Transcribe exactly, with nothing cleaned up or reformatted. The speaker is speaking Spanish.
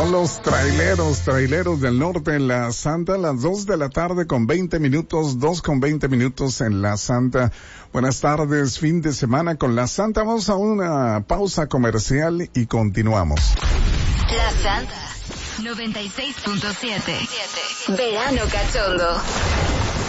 Son los traileros, traileros del norte en la Santa, las dos de la tarde con veinte minutos, dos con veinte minutos en la Santa. Buenas tardes, fin de semana con la Santa. Vamos a una pausa comercial y continuamos. La Santa, noventa y seis punto siete. Verano cachondo.